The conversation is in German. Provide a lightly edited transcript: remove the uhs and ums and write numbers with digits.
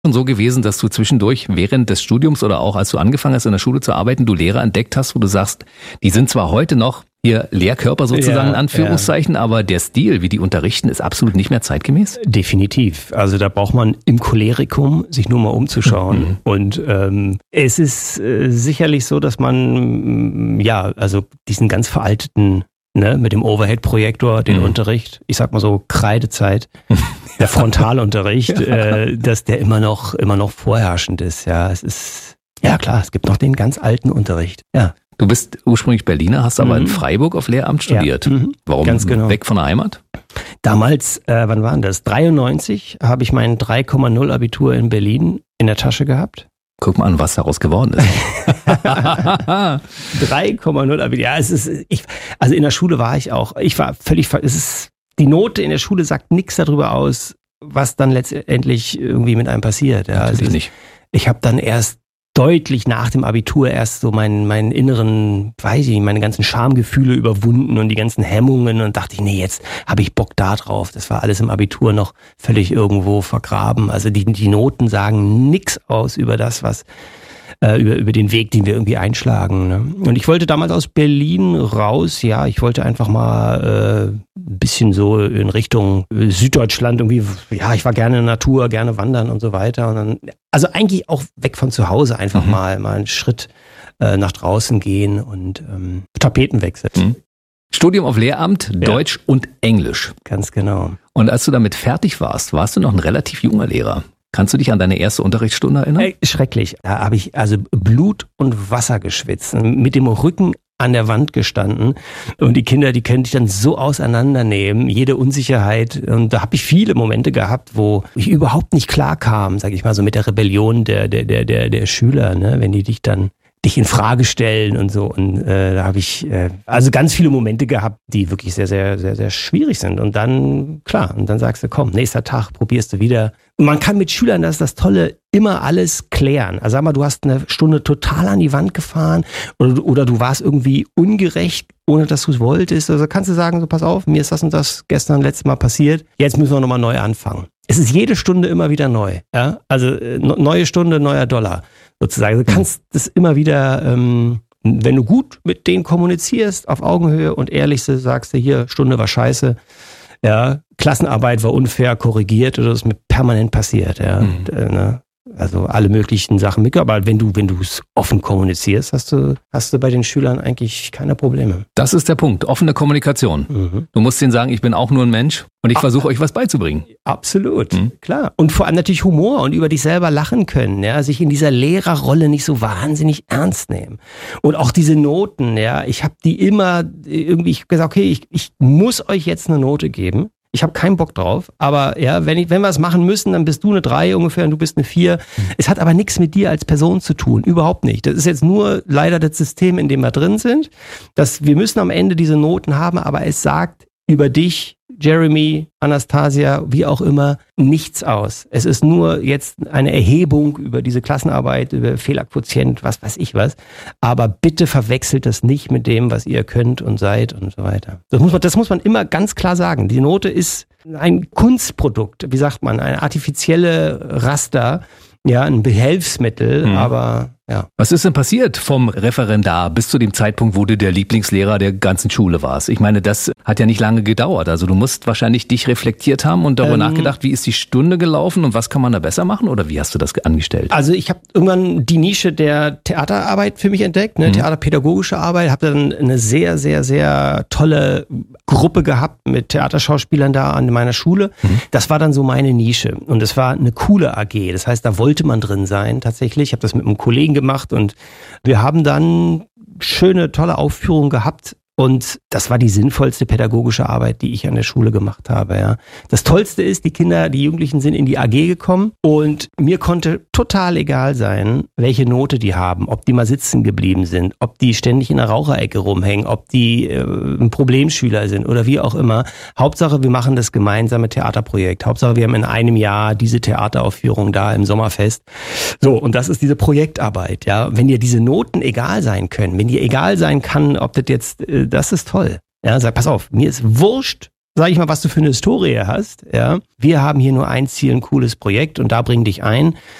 schon so gewesen, dass du zwischendurch während des Studiums oder auch als du angefangen hast in der Schule zu arbeiten, du Lehrer entdeckt hast, wo du sagst, die sind zwar heute noch ihr Lehrkörper sozusagen in Anführungszeichen, aber der Stil, wie die unterrichten, ist absolut nicht mehr zeitgemäß? Definitiv. Also da braucht man im Cholerikum sich nur mal umzuschauen. Und es ist sicherlich so, dass man also diesen ganz veralteten, mit dem Overhead-Projektor, den Unterricht, ich sag mal so Kreidezeit, der Frontalunterricht, dass der immer noch vorherrschend ist. Ja, es ist, ja klar, es gibt noch den ganz alten Unterricht. Ja. Du bist ursprünglich Berliner, hast aber in Freiburg auf Lehramt studiert. Ja. Warum ganz genau. Weg von der Heimat? Damals, wann war das? 93 habe ich mein 3,0 Abitur in Berlin in der Tasche gehabt. Guck mal an, was daraus geworden ist. 3,0 Abitur. Ja, also in der Schule war ich war völlig, die Note in der Schule sagt nichts darüber aus, was dann letztendlich irgendwie mit einem passiert. Ja, also nicht. Ich habe dann erst deutlich nach dem Abitur erst so meinen inneren, meine ganzen Schamgefühle überwunden und die ganzen Hemmungen und dachte ich, nee, jetzt habe ich Bock da drauf. Das war alles im Abitur noch völlig irgendwo vergraben. Also die Noten sagen nichts aus über das, was über den Weg, den wir irgendwie einschlagen. Ne? Und ich wollte damals aus Berlin raus, ich wollte einfach mal ein bisschen so in Richtung Süddeutschland irgendwie, ich war gerne in der Natur, gerne wandern und so weiter. Und dann, also eigentlich auch weg von zu Hause, einfach mal einen Schritt nach draußen gehen und Tapetenwechsel. Studium auf Lehramt, Deutsch und Englisch. Ganz genau. Und als du damit fertig warst du noch ein relativ junger Lehrer. Kannst du dich an deine erste Unterrichtsstunde erinnern? Schrecklich. Da habe ich also Blut und Wasser geschwitzt, mit dem Rücken an der Wand gestanden und die Kinder, die können dich dann so auseinandernehmen, jede Unsicherheit, und da habe ich viele Momente gehabt, wo ich überhaupt nicht klar kam, sage ich mal, so mit der Rebellion der Schüler, ne, wenn die dich in Frage stellen und so, und da habe ich also ganz viele Momente gehabt, die wirklich sehr, sehr, sehr, sehr schwierig sind, und dann, klar, und dann sagst du, komm, nächster Tag probierst du wieder. Und man kann mit Schülern, das ist das Tolle, immer alles klären. Also sag mal, du hast eine Stunde total an die Wand gefahren oder du warst irgendwie ungerecht, ohne dass du es wolltest. Also kannst du sagen, so pass auf, mir ist das und das gestern, letztes Mal passiert, jetzt müssen wir nochmal neu anfangen. Es ist jede Stunde immer wieder neu. Ja? Also neue Stunde, neuer Dollar sozusagen. Du kannst das immer wieder, wenn du gut mit denen kommunizierst, auf Augenhöhe und ehrlich sagst du, hier, Stunde war scheiße, ja, Klassenarbeit war unfair, korrigiert, oder das ist mir permanent passiert, ja. Und, also alle möglichen Sachen mit, aber wenn du es offen kommunizierst, hast du bei den Schülern eigentlich keine Probleme. Das ist der Punkt, offene Kommunikation. Du musst denen sagen, ich bin auch nur ein Mensch und ich versuche euch was beizubringen. Absolut, klar. Und vor allem natürlich Humor und über dich selber lachen können, ja, sich in dieser Lehrerrolle nicht so wahnsinnig ernst nehmen. Und auch diese Noten, ja, ich habe die immer irgendwie, ich habe gesagt, okay, ich muss euch jetzt eine Note geben. Ich habe keinen Bock drauf, aber ja, wenn wir es machen müssen, dann bist du eine 3 ungefähr und du bist eine 4. Es hat aber nichts mit dir als Person zu tun, überhaupt nicht. Das ist jetzt nur leider das System, in dem wir drin sind. Wir müssen am Ende diese Noten haben, aber es sagt über dich, Jeremy, Anastasia, wie auch immer, nichts aus. Es ist nur jetzt eine Erhebung über diese Klassenarbeit, über Fehlerquotient, was weiß ich was. Aber bitte verwechselt das nicht mit dem, was ihr könnt und seid und so weiter. Das muss man immer ganz klar sagen. Die Note ist ein Kunstprodukt, wie sagt man, eine artifizielle Raster, ja, ein Behelfsmittel, aber ja. Was ist denn passiert vom Referendar bis zu dem Zeitpunkt, wo du der Lieblingslehrer der ganzen Schule warst? Ich meine, das hat ja nicht lange gedauert. Also du musst wahrscheinlich dich reflektiert haben und darüber nachgedacht, wie ist die Stunde gelaufen und was kann man da besser machen, oder wie hast du das angestellt? Also ich habe irgendwann die Nische der Theaterarbeit für mich entdeckt, theaterpädagogische Arbeit, habe dann eine sehr, sehr, sehr tolle Gruppe gehabt mit Theaterschauspielern da an meiner Schule. Das war dann so meine Nische und es war eine coole AG. Das heißt, da wollte man drin sein tatsächlich. Ich habe das mit einem Kollegen gemacht und wir haben dann schöne, tolle Aufführungen gehabt. Und das war die sinnvollste pädagogische Arbeit, die ich an der Schule gemacht habe. Ja. Das Tollste ist, die Jugendlichen sind in die AG gekommen und mir konnte total egal sein, welche Note die haben, ob die mal sitzen geblieben sind, ob die ständig in der Raucherecke rumhängen, ob die ein Problemschüler sind oder wie auch immer. Hauptsache, wir machen das gemeinsame Theaterprojekt. Hauptsache, wir haben in einem Jahr diese Theateraufführung da im Sommerfest. So, und das ist diese Projektarbeit. Ja. Wenn dir diese Noten egal sein können, wenn dir egal sein kann, ob das jetzt das ist toll. Ja, sag, pass auf, mir ist wurscht, sag ich mal, was du für eine Historie hast. Ja, wir haben hier nur ein Ziel, ein cooles Projekt und da bring dich ein.